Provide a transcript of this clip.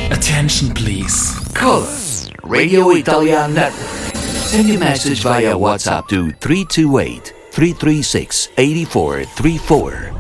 Attention please. Call us, Radio Italia Network. Send your message via WhatsApp to 328 336 8434